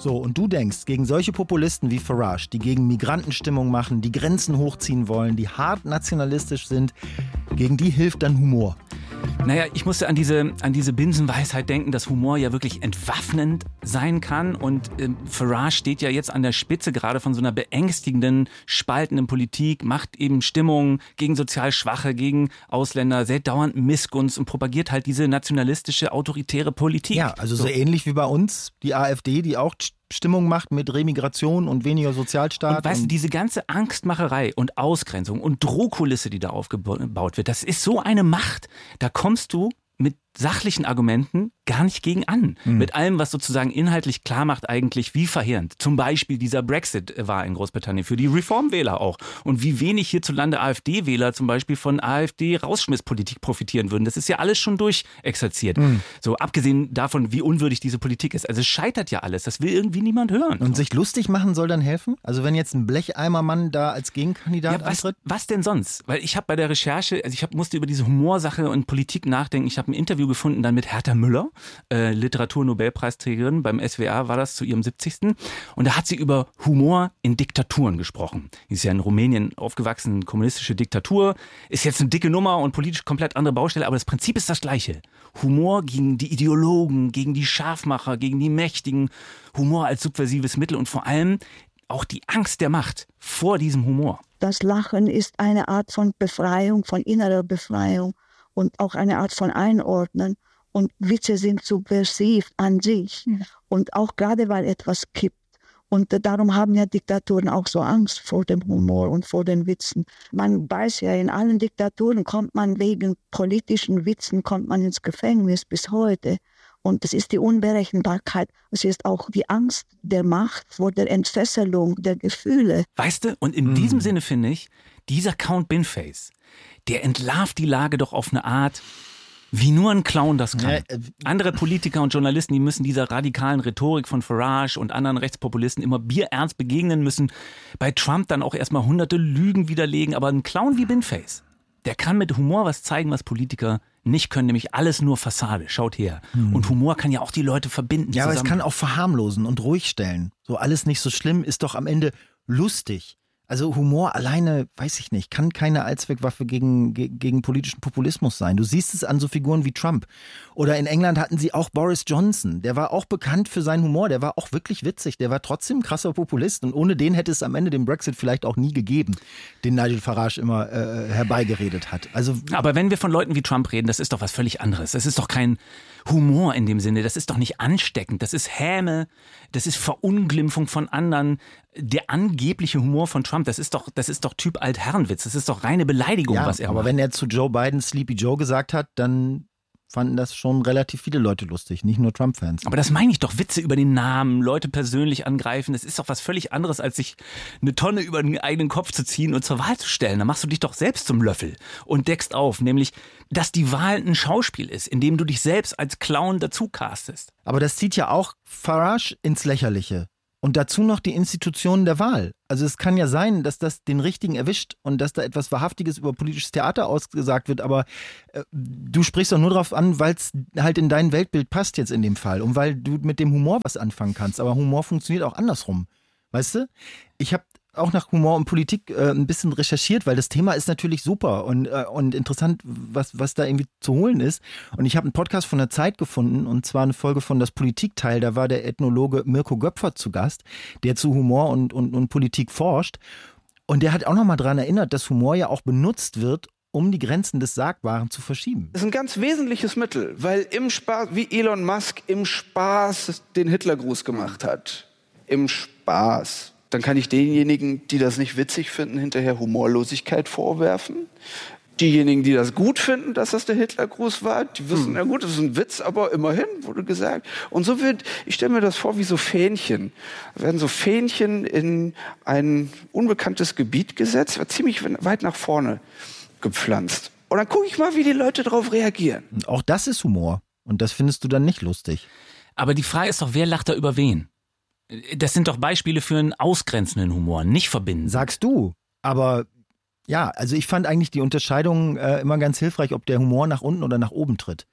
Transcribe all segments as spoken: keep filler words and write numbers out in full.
So, und du denkst, gegen solche Populisten wie Farage, die gegen Migranten Stimmung machen, die Grenzen hochziehen wollen, die hart nationalistisch sind, gegen die hilft dann Humor. Naja, ich musste an diese, an diese Binsenweisheit denken, dass Humor ja wirklich entwaffnend sein kann. Und äh, Farage steht ja jetzt an der Spitze gerade von so einer beängstigenden, spaltenden Politik, macht eben Stimmung gegen sozial Schwache, gegen Ausländer, sehr dauernd Missgunst und propagiert halt diese nationalistische, autoritäre Politik. Ja, also so, so ähnlich wie bei uns, die AfD, die auch Stimmung macht mit Remigration und weniger Sozialstaat. Und weißt du, diese ganze Angstmacherei und Ausgrenzung und Drohkulisse, die da aufgebaut wird, das ist so eine Macht. Da kommst du mit sachlichen Argumenten gar nicht gegen an. Mhm. Mit allem, was sozusagen inhaltlich klar macht eigentlich, wie verheerend zum Beispiel dieser Brexit war in Großbritannien für die Reformwähler auch. Und wie wenig hierzulande AfD-Wähler zum Beispiel von AfD-Rausschmisspolitik profitieren würden. Das ist ja alles schon durchexerziert. Mhm. So abgesehen davon, wie unwürdig diese Politik ist. Also es scheitert ja alles. Das will irgendwie niemand hören. Und sich lustig machen soll dann helfen? Also wenn jetzt ein Blecheimermann da als Gegenkandidat ja, was, antritt? Was denn sonst? Weil ich habe bei der Recherche, also ich hab, musste über diese Humorsache und Politik nachdenken. Ich habe ein Interview gefunden dann mit Hertha Müller, äh, Literaturnobelpreisträgerin, beim S W R war das zu ihrem siebzigsten Und da hat sie über Humor in Diktaturen gesprochen. Sie ist ja in Rumänien aufgewachsen, kommunistische Diktatur, ist jetzt eine dicke Nummer und politisch komplett andere Baustelle, aber das Prinzip ist das gleiche. Humor gegen die Ideologen, gegen die Scharfmacher, gegen die Mächtigen, Humor als subversives Mittel und vor allem auch die Angst der Macht vor diesem Humor. Das Lachen ist eine Art von Befreiung, von innerer Befreiung und auch eine Art von Einordnen. Und Witze sind subversiv an sich. Ja. Und auch gerade, weil etwas kippt. Und darum haben ja Diktaturen auch so Angst vor dem Humor und vor den Witzen. Man weiß ja, in allen Diktaturen kommt man wegen politischen Witzen kommt man ins Gefängnis bis heute. Und das ist die Unberechenbarkeit. Es ist auch die Angst der Macht vor der Entfesselung der Gefühle. Weißt du, und in mhm. diesem Sinne finde ich, dieser Count Binface, der entlarvt die Lage doch auf eine Art, wie nur ein Clown das kann. Ja, äh, Andere Politiker und Journalisten, die müssen dieser radikalen Rhetorik von Farage und anderen Rechtspopulisten immer bierernst begegnen, müssen bei Trump dann auch erstmal hunderte Lügen widerlegen. Aber ein Clown wie Binface, der kann mit Humor was zeigen, was Politiker nicht können, nämlich alles nur Fassade. Schaut her. Hm. Und Humor kann ja auch die Leute verbinden. Ja, zusammen. Aber es kann auch verharmlosen und ruhig stellen. So alles nicht so schlimm, ist doch am Ende lustig. Also Humor alleine, weiß ich nicht, kann keine Allzweckwaffe gegen, gegen politischen Populismus sein. Du siehst es an so Figuren wie Trump. Oder in England hatten sie auch Boris Johnson. Der war auch bekannt für seinen Humor. Der war auch wirklich witzig. Der war trotzdem ein krasser Populist. Und ohne den hätte es am Ende den Brexit vielleicht auch nie gegeben, den Nigel Farage immer äh, herbeigeredet hat. Also, aber wenn wir von Leuten wie Trump reden, das ist doch was völlig anderes. Das ist doch kein Humor in dem Sinne. Das ist doch nicht ansteckend. Das ist Häme. Das ist Verunglimpfung von anderen. Der angebliche Humor von Trump, das ist doch, das ist doch Typ Altherrenwitz. Das ist doch reine Beleidigung, ja, was er aber macht. Wenn er zu Joe Biden Sleepy Joe gesagt hat, dann fanden das schon relativ viele Leute lustig, nicht nur Trump-Fans. Aber das meine ich doch, Witze über den Namen, Leute persönlich angreifen, das ist doch was völlig anderes, als sich eine Tonne über den eigenen Kopf zu ziehen und zur Wahl zu stellen. Da machst du dich doch selbst zum Löffel und deckst auf, nämlich, dass die Wahl ein Schauspiel ist, in dem du dich selbst als Clown dazu castest. Aber das zieht ja auch Farage ins Lächerliche. Und dazu noch die Institutionen der Wahl. Also es kann ja sein, dass das den Richtigen erwischt und dass da etwas Wahrhaftiges über politisches Theater ausgesagt wird, aber äh, du sprichst doch nur darauf an, weil es halt in dein Weltbild passt jetzt in dem Fall und weil du mit dem Humor was anfangen kannst. Aber Humor funktioniert auch andersrum, weißt du? Ich habe auch nach Humor und Politik äh, ein bisschen recherchiert, weil das Thema ist natürlich super und, äh, und interessant, was, was da irgendwie zu holen ist. Und ich habe einen Podcast von der Zeit gefunden und zwar eine Folge von Das Politikteil. Da war der Ethnologe Mirko Göpfert zu Gast, der zu Humor und, und, und Politik forscht. Und der hat auch nochmal daran erinnert, dass Humor ja auch benutzt wird, um die Grenzen des Sagbaren zu verschieben. Das ist ein ganz wesentliches Mittel, weil im Spaß, wie Elon Musk im Spaß den Hitlergruß gemacht hat. Im Spaß. Dann kann ich denjenigen, die das nicht witzig finden, hinterher Humorlosigkeit vorwerfen. Diejenigen, die das gut finden, dass das der Hitlergruß war, die wissen, hm. na gut, das ist ein Witz, aber immerhin, wurde gesagt. Und so wird, ich stelle mir das vor wie so Fähnchen. Da werden so Fähnchen in ein unbekanntes Gebiet gesetzt, wird ziemlich weit nach vorne gepflanzt. Und dann gucke ich mal, wie die Leute darauf reagieren. Und auch das ist Humor. Und das findest du dann nicht lustig. Aber die Frage ist doch, wer lacht da über wen? Das sind doch Beispiele für einen ausgrenzenden Humor, nicht verbinden. Sagst du. Aber ja, also ich fand eigentlich die Unterscheidung äh, immer ganz hilfreich, ob der Humor nach unten oder nach oben tritt.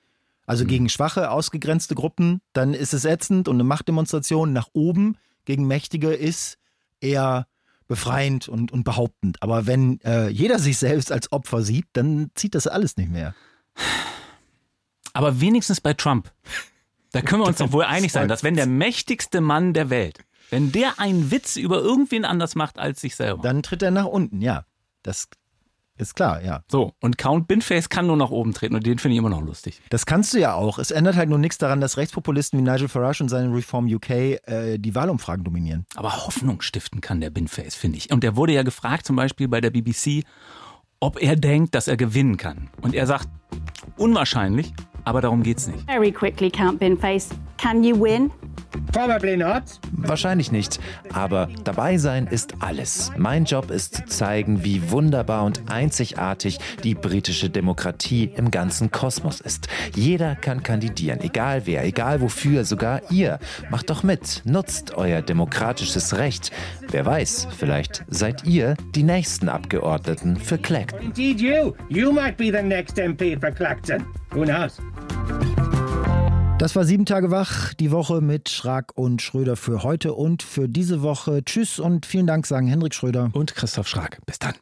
Also mhm. gegen schwache, ausgegrenzte Gruppen, dann ist es ätzend und eine Machtdemonstration nach oben gegen Mächtige ist eher befreiend und, und behauptend. Aber wenn äh, jeder sich selbst als Opfer sieht, dann zieht das alles nicht mehr. Aber wenigstens bei Trump. Da können wir uns doch wohl einig sein, dass wenn der mächtigste Mann der Welt, wenn der einen Witz über irgendwen anders macht als sich selber, dann tritt er nach unten, ja. Das ist klar, ja. So, und Count Binface kann nur nach oben treten und den finde ich immer noch lustig. Das kannst du ja auch. Es ändert halt nur nichts daran, dass Rechtspopulisten wie Nigel Farage und seine Reform U K äh, die Wahlumfragen dominieren. Aber Hoffnung stiften kann der Binface, finde ich. Und der wurde ja gefragt, zum Beispiel bei der B B C, ob er denkt, dass er gewinnen kann. Und er sagt, unwahrscheinlich, aber darum geht's nicht. Very quickly, Count Binface. Can you win? Probably not. Wahrscheinlich nicht, aber dabei sein ist alles. Mein Job ist zu zeigen, wie wunderbar und einzigartig die britische Demokratie im ganzen Kosmos ist. Jeder kann kandidieren, egal wer, egal wofür, sogar ihr. Macht doch mit, nutzt euer demokratisches Recht. Wer weiß, vielleicht seid ihr die nächsten Abgeordneten für Clacton. Indeed you. You might be the next M P for Clacton. Who knows? Das war sieben Tage wach, die Woche mit Schrag und Schröder für heute und für diese Woche. Tschüss und vielen Dank, sagen Hendrik Schröder und Christoph Schrag. Bis dann.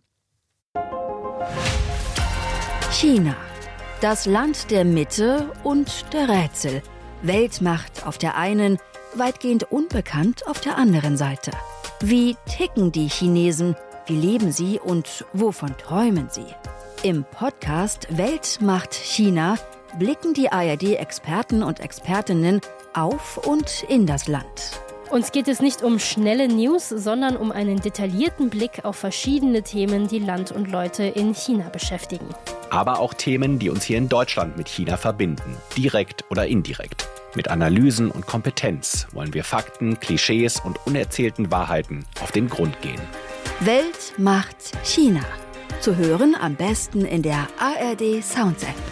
China. Das Land der Mitte und der Rätsel. Weltmacht auf der einen, weitgehend unbekannt auf der anderen Seite. Wie ticken die Chinesen? Wie leben sie und wovon träumen sie? Im Podcast Weltmacht China blicken die A R D-Experten und Expertinnen auf und in das Land. Uns geht es nicht um schnelle News, sondern um einen detaillierten Blick auf verschiedene Themen, die Land und Leute in China beschäftigen. Aber auch Themen, die uns hier in Deutschland mit China verbinden, direkt oder indirekt. Mit Analysen und Kompetenz wollen wir Fakten, Klischees und unerzählten Wahrheiten auf den Grund gehen. Weltmacht China. Zu hören am besten in der A R D Sounds App.